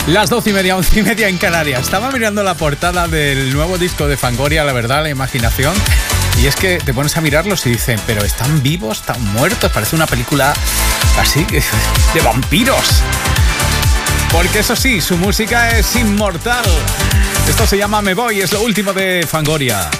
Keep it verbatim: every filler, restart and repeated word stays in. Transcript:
Las doce y media, once y media en Canarias. Estaba mirando la portada del nuevo disco de Fangoria, la verdad, la imaginación. Y es que te pones a mirarlos y dicen, pero ¿están vivos? ¿Están muertos? Parece una película así, de vampiros. Porque eso sí, su música es inmortal. Esto se llama Me Voy, es lo último de Fangoria.